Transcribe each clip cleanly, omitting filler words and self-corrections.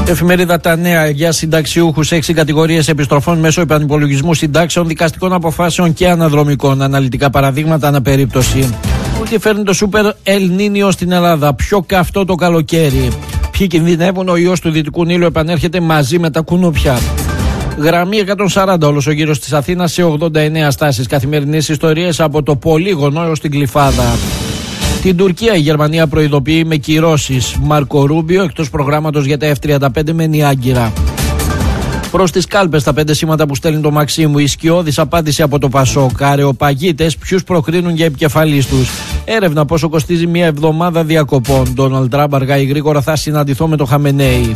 Εφημερίδα Τα Νέα για συνταξιούχους, 6 κατηγορίες επιστροφών μέσω επανυπολογισμού συντάξεων, δικαστικών αποφάσεων και αναδρομικών. Αναλυτικά παραδείγματα αναπερίπτωση. Τι φέρνει το Σούπερ Ελ Νίνιο στην Ελλάδα, πιο καυτό το καλοκαίρι. Ποιοι κινδυνεύουν, ο ιός του Δυτικού Νείλου επανέρχεται μαζί με τα κουνούπια. Γραμμή 140 όλος ο γύρος της Αθήνας σε 89 στάσεις. Καθημερινές ιστορίες από το Πολύγωνο έως την Γλυφάδα. Την Τουρκία η Γερμανία προειδοποιεί με κυρώσεις. Μάρκο Ρούμπιο εκτός προγράμματος για τα F-35 μένει άγκυρα. Προς τις κάλπες τα 5 σήματα που στέλνει το Μαξίμου. Η σκιώδης απάντηση από το Πασόκ. Αρεοπαγίτες ποιους προκρίνουν για επικεφαλής τους. Έρευνα πόσο κοστίζει μια εβδομάδα διακοπών. Ντόναλντ Τραμπ αργά ή γρήγορα θα συναντηθώ με το Χαμενέι.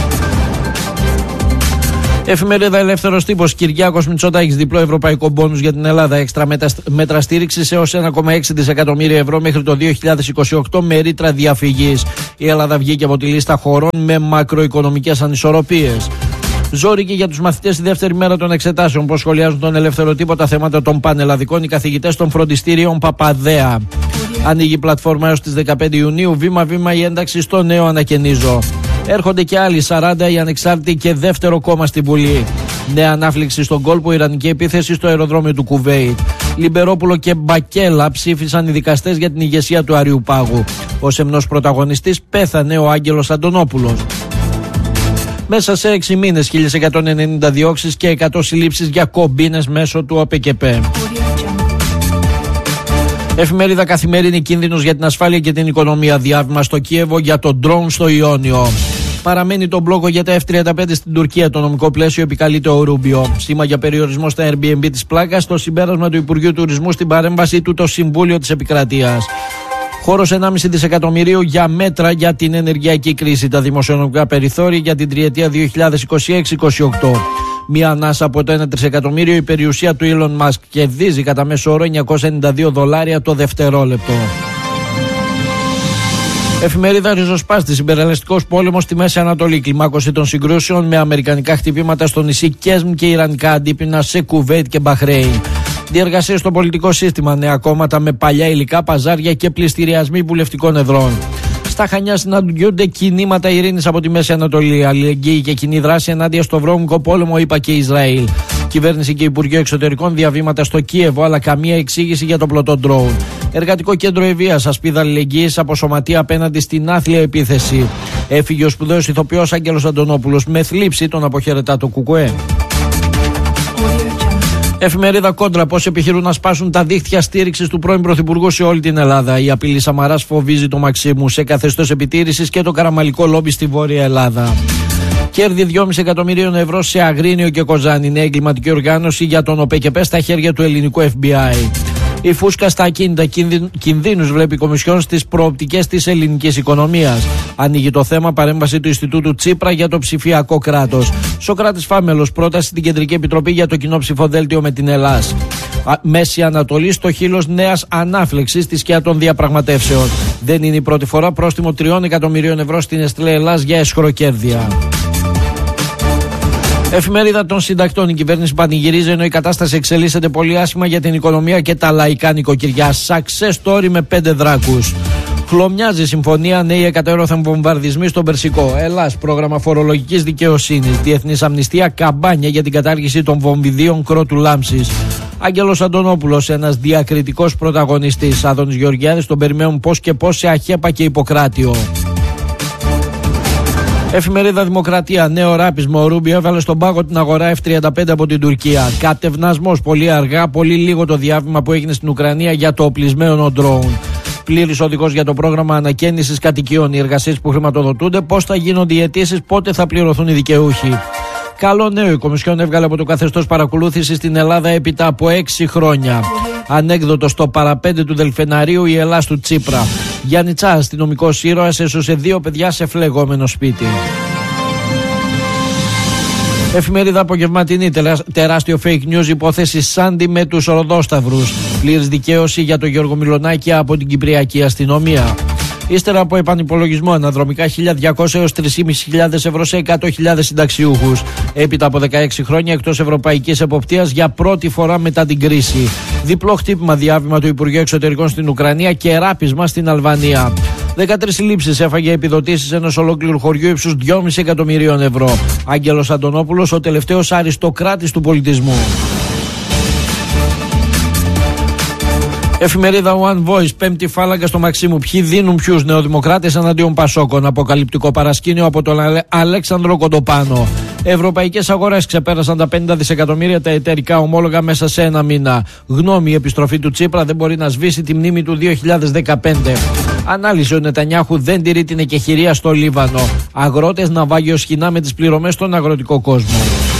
Εφημερίδα Ελεύθερος Τύπος. Κυριάκος Μητσοτάκης, διπλό ευρωπαϊκό μπόνους για την Ελλάδα. Έξτρα μέτρα στήριξης έως 1,6 δισεκατομμύρια ευρώ μέχρι το 2028 με ρήτρα διαφυγής. Η Ελλάδα βγήκε από τη λίστα χωρών με μακροοικονομικές ανισορροπίες. Ζόρικη για τους μαθητές στη δεύτερη μέρα των εξετάσεων. Πώς σχολιάζουν τον Ελεύθερο Τύπο τα θέματα των πανελλαδικών οι καθηγητές των φροντιστήριων Παπαδέα. Ανοίγει η πλατφόρμα έως τις 15 Ιουνίου. Βήμα-βήμα η ένταξη στο νέο ανακαινίζω. Έρχονται και άλλοι 40 οι ανεξάρτητοι και δεύτερο κόμμα στην Βουλή. Νέα ανάφληξη στον κόλπο, ιρανική επίθεση στο αεροδρόμιο του Κουβέιτ. Λιμπερόπουλο και Μπακέλα ψήφισαν οι δικαστές για την ηγεσία του Αριουπάγου. Ο σεμνός πρωταγωνιστής πέθανε ο Άγγελος Αντωνόπουλος. Μέσα σε 6 μήνες 1190 διώξεις και 100 συλλήψεις για κομπίνες μέσω του ΟΠΕΚΕΠΕ. Εφημερίδα Καθημερινή, κίνδυνος για την ασφάλεια και την οικονομία. Διάβημα στο Κίεβο για το ντρόουν στο Ιόνιο. Παραμένει το μπλόκο για τα F-35 στην Τουρκία. Το νομικό πλαίσιο επικαλείται ο Ρούμπιο. Σήμα για περιορισμό στα Airbnb της πλάκας. Το συμπέρασμα του Υπουργείου Τουρισμού στην παρέμβαση του το Συμβούλιο της Επικρατείας. Χώρος 1,5 δισεκατομμυρίου για μέτρα για την ενεργειακή κρίση. Τα δημοσιονομικά περιθώρια για την τριετία 2026-2028. Μία ανάσα από το 1 τρισεκατομμύριο. Η περιουσία του Elon Musk κερδίζει κατά μέσο όρο $992 το δευτερόλεπτο. Εφημερίδα Ριζοσπάστη. Συμπεραλιστικός πόλεμος στη Μέση Ανατολή. Κλιμάκωση των συγκρούσεων με αμερικανικά χτυπήματα στο νησί Κέσμ και ιρανικά αντίπεινα σε Κουβέιτ και Μπαχρέιν. Διεργασίες στο πολιτικό σύστημα. Νέα κόμματα με παλιά υλικά, παζάρια και πληστηριασμοί βουλευτικών εδρών. Στα Χανιά συναντιούνται κινήματα ειρήνης από τη Μέση Ανατολή. Αλληλεγγύη και κοινή δράση ενάντια στο βρώμικο πόλεμο, ΗΠΑ και Ισραήλ. Κυβέρνηση και Υπουργείο Εξωτερικών διαβήματα στο Κίεβο, αλλά καμία εξήγηση για το πλωτό ντρόουν. Εργατικό κέντρο Ευβοίας, ασπίδα αλληλεγγύης από σωματεία απέναντι στην άθλια επίθεση. Έφυγε ο σπουδαίος ηθοποιός Άγγελος Αντωνόπουλος. Με θλίψη τον αποχαιρετά το ΚΚΕ. Εφημερίδα Κόντρα. Πώς επιχειρούν να σπάσουν τα δίχτυα στήριξης του πρώην Πρωθυπουργού σε όλη την Ελλάδα. Η απειλή Σαμαράς φοβίζει το Μαξίμου σε καθεστώς επιτήρησης και το καραμαλικό λόμπι στη Βόρεια Ελλάδα. Κέρδη 2,5 εκατομμυρίων ευρώ σε Αγρίνιο και Κοζάνη. Νέα εγκληματική οργάνωση για τον ΟΠΕΚΕΠΕ στα χέρια του ελληνικού FBI. Η φούσκα στα ακίνητα, κινδύνους βλέπει η Κομισιόν στις προοπτικές της ελληνικής οικονομίας. Ανοίγει το θέμα παρέμβαση του Ινστιτούτου Τσίπρα για το ψηφιακό κράτος. Σοκράτης Φάμελος, πρόταση στην Κεντρική Επιτροπή για το κοινό ψηφοδέλτιο με την Ελλάς. Μέση Ανατολή στο χείλος νέας ανάφλεξης στη σκιά των διαπραγματεύσεων. Δεν είναι η πρώτη φορά. Πρόστιμο 3 εκατομμυρίων ευρώ στην Εστλέ Ελλάς για εσχροκέρδεια. Εφημερίδα των Συντακτών. Η κυβέρνηση πανηγυρίζει ενώ η κατάσταση εξελίσσεται πολύ άσχημα για την οικονομία και τα λαϊκά νοικοκυριά. Success story με 5 δράκους. Χλωμιάζει συμφωνία, νέοι εκατέρωθεν βομβαρδισμοί στον Περσικό. Ελλάς, πρόγραμμα φορολογικής δικαιοσύνης. Διεθνής αμνηστία, καμπάνια για την κατάργηση των βομβιδίων κρότου λάμψης. Άγγελος Αντωνόπουλος, ένας διακριτικός πρωταγωνιστής. Άδωνης Γεωργιάδης, τον περιμένουν πώς και πώς σε Αχέπα και Ιπποκράτιο. Εφημερίδα Δημοκρατία. Νέο ράπισμα. Ο Ρούμπιο έβαλε στον πάγο την αγορά F-35 από την Τουρκία. Κατευνασμός. Πολύ αργά, πολύ λίγο το διάβημα που έγινε στην Ουκρανία για το οπλισμένο ντρόουν. Πλήρης οδηγός για το πρόγραμμα ανακαίνησης κατοικιών. Οι εργασίες που χρηματοδοτούνται, πώς θα γίνονται οι αιτήσεις, πότε θα πληρωθούν οι δικαιούχοι. Καλό νέο. Η Κομισιόν έβγαλε από το καθεστώς παρακολούθησης στην Ελλάδα έπειτα από 6 χρόνια. Ανέκδοτο στο παραπέντε του Δελφεναρίου η Ελλάς του Τσίπρα. Γιάννη Τσά, αστυνομικός ήρωας, έσωσε 2 παιδιά σε φλεγόμενο σπίτι. Εφημερίδα Απογευματινή. Τεράστιο fake news υπόθεση Σάντι με τους Ροδόσταυρους. Πλήρης δικαίωση για τον Γιώργο Μιλονάκη από την Κυπριακή αστυνομία. Ύστερα από επανυπολογισμό αναδρομικά 1.200 έως 3.500 ευρώ σε 100.000 συνταξιούχους. Έπειτα από 16 χρόνια εκτός ευρωπαϊκής εποπτείας για πρώτη φορά μετά την κρίση. Διπλό χτύπημα, διάβημα του Υπουργείου Εξωτερικών στην Ουκρανία και ράπισμα στην Αλβανία. 13 συλλήψεις έφαγε επιδοτήσεις ενός ολόκληρου χωριού ύψους 2,5 εκατομμυρίων ευρώ. Άγγελος Αντωνόπουλος, ο τελευταίος αριστοκράτης του πολιτισμού. Εφημερίδα One Voice, πέμπτη φάλαγγα στο Μαξίμου. Ποιοι δίνουν ποιους, νεοδημοκράτες εναντίον Πασόκων. Αποκαλυπτικό παρασκήνιο από τον Αλέξανδρο Κοντοπάνο. Ευρωπαϊκές αγορές ξεπέρασαν τα 50 δισεκατομμύρια τα εταιρικά ομόλογα μέσα σε ένα μήνα. Γνώμη, η επιστροφή του Τσίπρα δεν μπορεί να σβήσει τη μνήμη του 2015. Ανάλυση, ο Νετανιάχου δεν τηρεί την εκεχηρία στο Λίβανο. Αγρότες ναυάγιο σχοινά με τις πληρωμές στον αγροτικό κόσμο.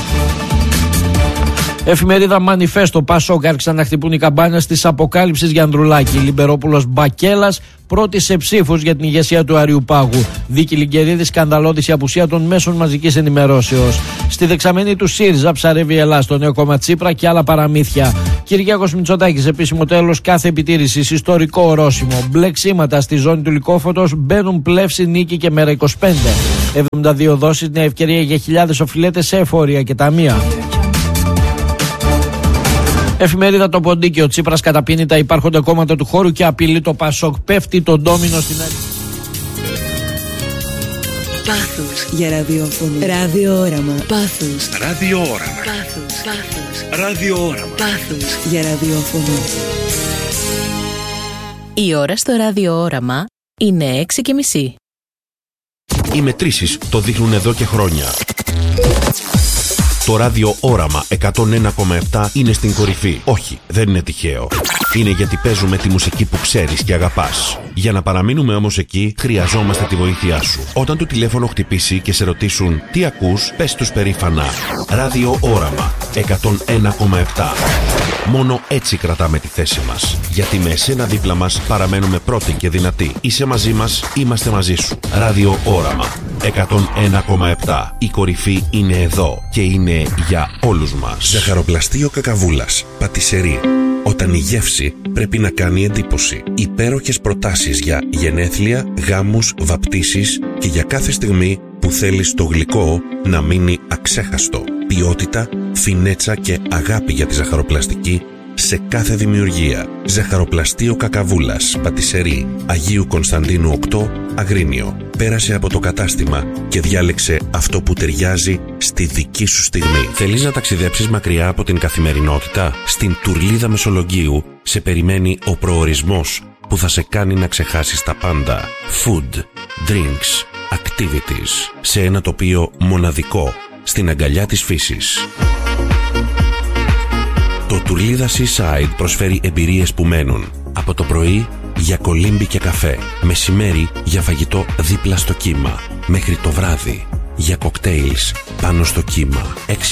Εφημερίδα Μανιφέστο, Πασόκ άρχισαν να χτυπούν οι καμπάνες της αποκάλυψης για Ανδρουλάκη. Λιμπερόπουλος Μπακέλας πρώτη σε ψήφους για την ηγεσία του Αριουπάγου. Δίκη Λιγκερίδη, σκανδαλώδης η απουσία των μέσων μαζικής ενημερώσεως. Στη δεξαμενή του ΣΥΡΙΖΑ ψαρεύει η Ελλάδα, το νέο κόμμα Τσίπρα και άλλα παραμύθια. Κυριάκος Μητσοτάκης, επίσημο τέλος κάθε επιτήρησης, ιστορικό ορόσημο. Μπλε ξύματα στη ζώνη του Λυκόφωτος, μπαίνουν Πλεύση, Νίκη και Μέρα 25. 72 δόσεις, νέα ευκαιρία για χιλιάδες οφειλέτες σε εφορία και ταμεία. Εφημερίδα Το Ποντίκι, ο Τσίπρας καταπίνει τα υπάρχοντα κόμματα του χώρου και απειλεί το Πασόκ. Πέφτει το ντόμινο στην άλλη. Πάθος για ραδιόφωνο. Ραδιόραμα. Πάθος. Ραδιόραμα. Πάθος. Ραδιόραμα. Πάθος για ραδιόφωνο. Η ώρα στο ραδιόραμα είναι 6:30. Οι μετρήσεις το δείχνουν εδώ και χρόνια. Το ράδιο Όραμα 101,7 είναι στην κορυφή. Όχι, δεν είναι τυχαίο. Είναι γιατί παίζουμε τη μουσική που ξέρεις και αγαπάς. Για να παραμείνουμε όμως εκεί, χρειαζόμαστε τη βοήθειά σου. Όταν το τηλέφωνο χτυπήσει και σε ρωτήσουν τι ακούς, πες τους περήφανα. Ράδιο Όραμα 101,7. Μόνο έτσι κρατάμε τη θέση μας. Γιατί με εσένα δίπλα μας παραμένουμε πρώτοι και δυνατοί. Είσαι μαζί μας, είμαστε μαζί σου. Ράδιο Όραμα 101,7. Η κορυφή είναι εδώ και είναι για όλους μας. Ζαχαροπλαστείο Κακαβούλας. Πατισερί. Όταν η γεύση πρέπει να κάνει εντύπωση. Υπέροχες προτάσεις για γενέθλια, γάμους, βαπτίσεις και για κάθε στιγμή που θέλεις το γλυκό να μείνει αξέχαστο. Ποιότητα, φινέτσα και αγάπη για τη ζαχαροπλαστική σε κάθε δημιουργία. Ζαχαροπλαστείο Κακαβούλας, Πατισερί, Αγίου Κωνσταντίνου 8, Αγρίνιο. Πέρασε από το κατάστημα και διάλεξε αυτό που ταιριάζει στη δική σου στιγμή. Θέλεις να ταξιδέψεις μακριά από την καθημερινότητα? Στην Τουρλίδα Μεσολογγίου σε περιμένει ο προορισμός που θα σε κάνει να ξεχάσεις τα πάντα. Food, drinks, activities, σε ένα τοπίο μοναδικό, στην αγκαλιά της φύσης. Το Τουρλίδα Seaside προσφέρει εμπειρίες που μένουν. Από το πρωί για κολύμπι και καφέ, μεσημέρι για φαγητό δίπλα στο κύμα, μέχρι το βράδυ για κοκτέιλς πάνω στο κύμα.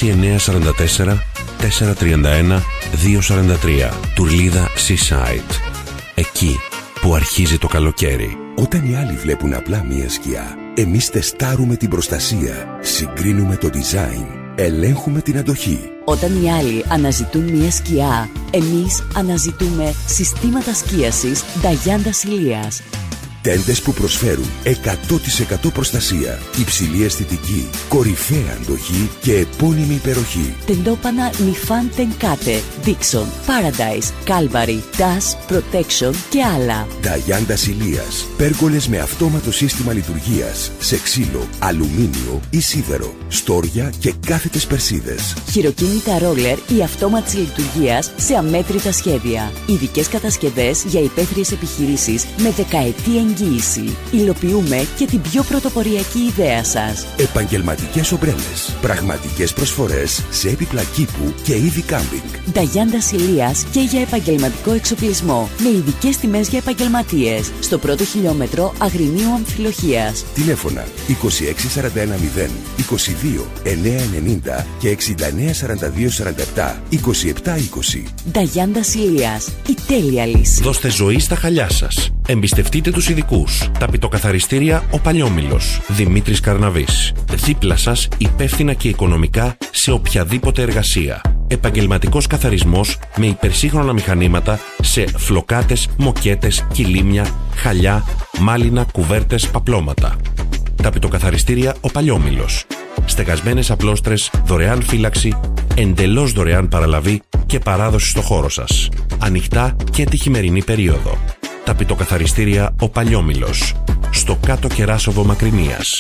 6944 431 243. Τουρλίδα Seaside. Εκεί που αρχίζει το καλοκαίρι. Όταν οι άλλοι βλέπουν απλά μία σκιά, εμείς τεστάρουμε την προστασία, συγκρίνουμε το design, ελέγχουμε την αντοχή. Όταν οι άλλοι αναζητούν μια σκιά, εμείς αναζητούμε συστήματα σκίασης Νταγιάντα Ηλίας. Τέντες που προσφέρουν 100% προστασία, υψηλή αισθητική, κορυφαία αντοχή και επώνυμη υπεροχή. Τεντόπανα Νιφάν Τενκάτε, Dixon, Paradise, Calvary, Dash, Protection και άλλα. Νταγιάντα Ηλίας. Πέργολες με αυτόματο σύστημα λειτουργίας, σε ξύλο, αλουμίνιο ή σίδερο, στόρια και κάθετες περσίδες. Χειροκίνητα ρόλερ ή αυτόματης λειτουργίας σε αμέτρητα σχέδια. Ειδικές κατασκευές για υπαίθριες επιχειρήσεις με δεκαετή εγγύηση. Υλοποιούμε και την πιο πρωτοποριακή ιδέα σας. Επαγγελματικές ομπρέλες. Πραγματικές προσφορές σε έπιπλα κήπου και είδη κάμπινγκ. Νταγιάντα Ηλίας και για επαγγελματικό εξοπλισμό. Με ειδικές τιμές για επαγγελματίες. Στο πρώτο χιλιόμετρο Αγρινίου Αμφιλοχίας. Τηλέφωνα 26410 22 990 και 694247 2720. Νταγιάντα Ηλίας. Η τέλεια λύση. Δώστε ζωή στα χαλιά σας. Εμπιστευτείτε τους ειδικούς. Ταπητοκαθαριστήρια Ο Παλιόμηλος. Δημήτρης Καρναβής. Δίπλα σας υπεύθυνα και οικονομικά σε οποιαδήποτε εργασία. Επαγγελματικός καθαρισμός με υπερσύγχρονα μηχανήματα σε φλοκάτες, μοκέτες, κιλίμια, χαλιά, μάλινα, κουβέρτες, παπλώματα. Ταπητοκαθαριστήρια Ο Παλιόμηλος. Στεγασμένες απλώστρες, δωρεάν φύλαξη, εντελώς δωρεάν παραλαβή και παράδοση στο χώρο σας. Ανοιχτά και τη χειμερινή περίοδο. Τα πιτοκαθαριστήρια Ο Παλιόμηλος, στο Κάτω Κεράσοβο Μακρυνίας.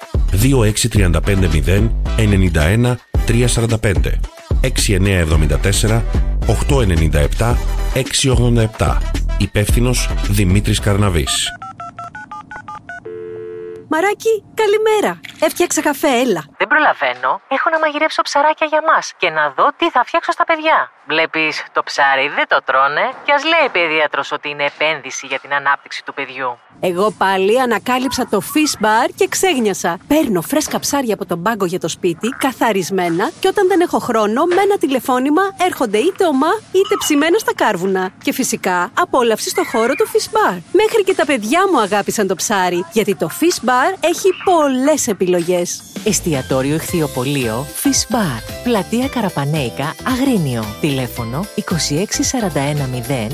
26350 91 345 6974 897 687. Υπεύθυνος Δημήτρης Καρναβής. Μαράκι, καλημέρα. Έφτιαξα καφέ, έλα. Δεν προλαβαίνω. Έχω να μαγειρέψω ψαράκια για μας και να δω τι θα φτιάξω στα παιδιά. Βλέπεις, το ψάρι δεν το τρώνε και ας λέει η παιδίατρος ότι είναι επένδυση για την ανάπτυξη του παιδιού. Εγώ πάλι ανακάλυψα το Fish Bar και ξέγνιασα. Παίρνω φρέσκα ψάρια από τον πάγκο για το σπίτι, καθαρισμένα, και όταν δεν έχω χρόνο, με ένα τηλεφώνημα έρχονται είτε ομά είτε ψημένα στα κάρβουνα. Και φυσικά απόλαυση στο χώρο του Fish Bar. Μέχρι και τα παιδιά μου αγάπησαν το ψάρι, γιατί το Fish Bar έχει πολλές επιλογές. Εστιατόριο Ηχθειοπωλείο Fish Bar. Πλατεία Καραπανέικα, Αγρίνιο. Τηλέφωνο 26410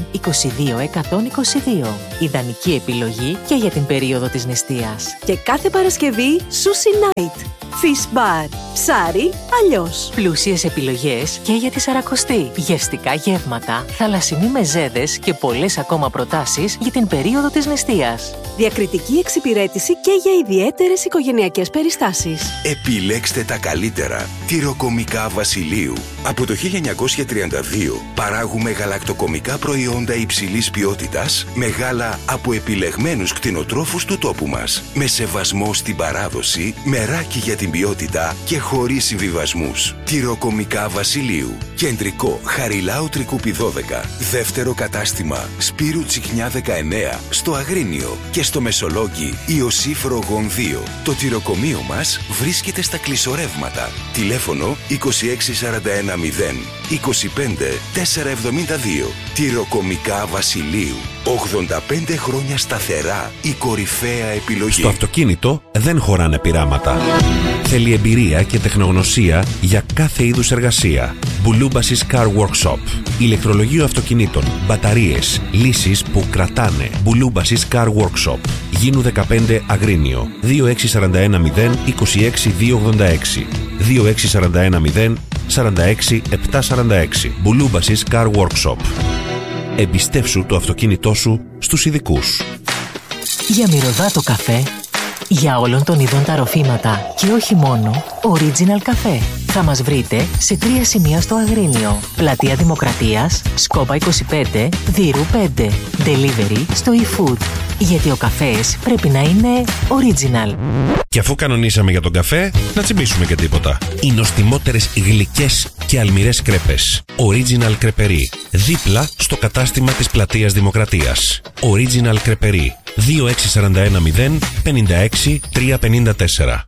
22122. Ιδανική επιλογή και για την περίοδο της νηστείας. Και κάθε Παρασκευή Sushi Night. Fish Bar. Ψάρι αλλιώς. Πλούσιες επιλογές και για τη Σαρακοστή. Γευστικά γεύματα, θαλασσινοί μεζέδες και πολλές ακόμα προτάσεις για την περίοδο της νηστείας. Διακριτική εξυπηρέτηση και για ιδιαίτερες οικογενειακές περιστάσεις. Επιλέξτε τα καλύτερα. Τυροκομικά Βασιλείου. Από το 1932 παράγουμε γαλακτοκομικά προϊόντα υψηλής ποιότητας με γάλα από επιλεγμένους κτηνοτρόφους του τόπου μας. Με σεβασμό στην παράδοση, μεράκι για την ποιότητα και χωρίς συμβιβασμούς. Τυροκομικά Βασιλείου. Κεντρικό Χαριλάου Τρικούπι 12. Δεύτερο κατάστημα Σπύρου Τσιχνιά 19 στο Αγρίνιο και στο Μεσολόγγι Ιωσήφ Ρογών 2. Το τυροκομείο μας βρίσκεται στα Κλεισορεύματα. Τηλέφωνο 26410 25 472. Τυροκομικά Βασιλείου. 85 χρόνια σταθερά η κορυφαία επιλογή. Στο αυτοκίνητο δεν χωράνε πειράματα. Θέλει εμπειρία και τεχνογνωσία για κάθε είδους εργασία. Μπουλούμπασης Car Workshop. Ηλεκτρολογείο αυτοκινήτων, μπαταρίες, λύσεις που κρατάνε. Μπουλούμπασης Car Workshop. Γίνου 15 Αγρίνιο. 26410 26286. 26410 46746. Μπουλούμπασης Car Workshop. Εμπιστεύσου το αυτοκίνητό σου στους ειδικούς. Για μυρωδάτο καφέ, για όλων των ειδών τα ροφήματα και όχι μόνο, Original Café. Θα μας βρείτε σε 3 σημεία στο Αγρίνιο. Πλατεία Δημοκρατίας, Σκόπα 25, Δύρου 5. Delivery στο eFood. Γιατί ο καφές πρέπει να είναι original. Και αφού κανονίσαμε για τον καφέ, να τσιμπήσουμε και τίποτα. Οι νοστιμότερες γλυκές και αλμυρές κρέπες. Original Κρεπερί. Δίπλα στο κατάστημα της Πλατείας Δημοκρατίας. Original Κρεπερί. 26410 56 354.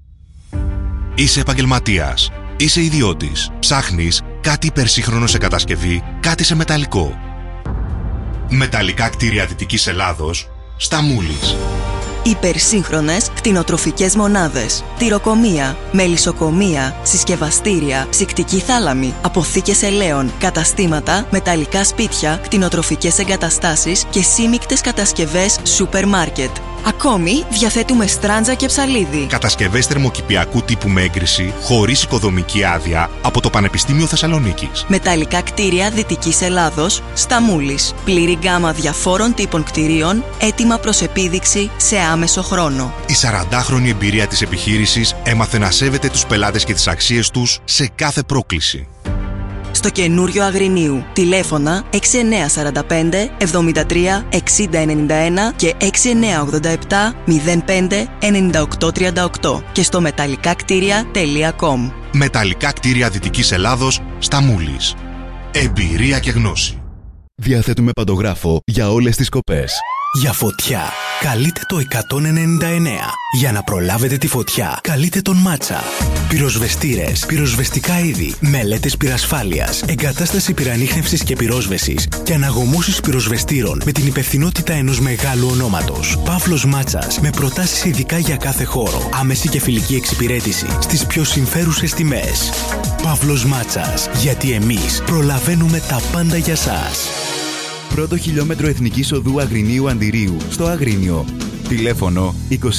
Είσαι επαγγελματίας. Είσαι ιδιώτης. Ψάχνεις κάτι υπερσύγχρονο σε κατασκευή, κάτι σε μεταλλικό. Μεταλλικά κτίρια Δυτικής Ελλάδος, στα Μούλης. Υπερσύγχρονες κτηνοτροφικές μονάδες, τυροκομεία, μελισσοκομεία, συσκευαστήρια, ψυκτική θάλαμη, αποθήκες ελαίων, καταστήματα, μεταλλικά σπίτια, κτηνοτροφικές εγκαταστάσεις και σύμικτες κατασκευές σούπερ μάρκετ. Ακόμη διαθέτουμε στράντζα και ψαλίδι. Κατασκευές θερμοκηπιακού τύπου με έγκριση, χωρίς οικοδομική άδεια, από το Πανεπιστήμιο Θεσσαλονίκης. Μεταλλικά κτίρια Δυτικής Ελλάδος, στα Μούλης. Πλήρη γκάμα διαφόρων τύπων κτιρίων, έτοιμα προς επίδειξη σε άμεσο χρόνο. Η 40χρονη εμπειρία της επιχείρησης έμαθε να σέβεται τους πελάτες και τις αξίες τους σε κάθε πρόκληση. Στο καινούριο Αγρινίου. Τηλέφωνα 6945 73 6091 και 6987 05 9838 και στο μεταλλικάκτήρια.com. Μεταλλικά κτίρια Δυτικής Ελλάδος, στα Μούλης. Εμπειρία και γνώση. Διαθέτουμε παντογράφο για όλες τις σκοπές. Για φωτιά, καλείτε το 199. Για να προλάβετε τη φωτιά, καλείτε τον Μάτσα. Πυροσβεστήρες, πυροσβεστικά είδη, μελέτες πυρασφάλειας, εγκατάσταση πυρανίχνευσης και πυρόσβεσης και αναγωμώσεις πυροσβεστήρων με την υπευθυνότητα ενός μεγάλου ονόματος. Παύλος Μάτσας, με προτάσεις ειδικά για κάθε χώρο. Άμεση και φιλική εξυπηρέτηση στις πιο συμφέρουσες τιμές. Παύλος Μάτσας, γιατί εμείς προλαβαίνουμε τα πάντα για σας. Πρώτο χιλιόμετρο Εθνικής Οδού Αγρινίου Αντιρίου, στο Αγρίνιο. Τηλέφωνο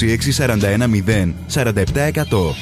26410 47%.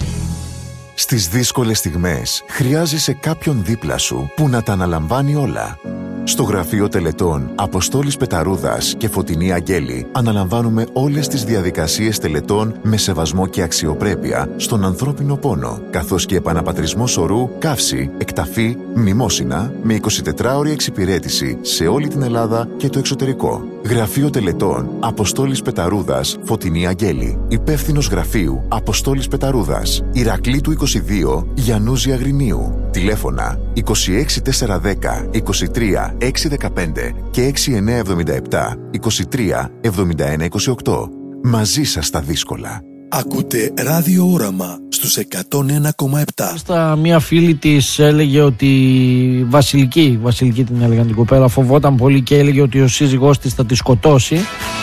Στις δύσκολες στιγμές χρειάζεσαι κάποιον δίπλα σου που να τα αναλαμβάνει όλα. Στο Γραφείο Τελετών Αποστόλης Πεταρούδας και Φωτεινή Αγγέλη αναλαμβάνουμε όλες τις διαδικασίες τελετών με σεβασμό και αξιοπρέπεια στον ανθρώπινο πόνο, καθώς και επαναπατρισμό σωρού, καύση, εκταφή, μνημόσυνα με 24ωρη εξυπηρέτηση σε όλη την Ελλάδα και το εξωτερικό. Γραφείο Τελετών Αποστόλης Πεταρούδας, Φωτεινή Αγγέλη. Υπεύθυνος γραφείου Αποστόλης Πεταρούδας, Ηρακλήτου 22, Γιαννούζη Αγρινίου. Τηλέφωνα 26410 23 615 και 6977 23 71 28. Μαζί σας στα δύσκολα. Ακούτε Ράδιο Όραμα στους 101,7. Μία φίλη της έλεγε ότι Βασιλική την έλεγαν την κοπέλα, φοβόταν πολύ και έλεγε ότι ο σύζυγός της θα τη σκοτώσει.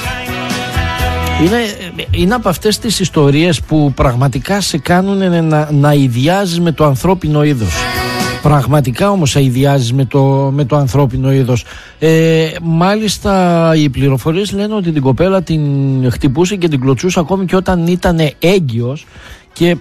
Είναι από αυτές τις ιστορίες που πραγματικά σε κάνουν να ιδιάζεις με το ανθρώπινο είδος. Πραγματικά όμως αηδιάζεις με το ανθρώπινο είδος. Μάλιστα οι πληροφορίες λένε ότι την κοπέλα την χτυπούσε και την κλωτσούσε ακόμη και όταν ήταν έγκυος, και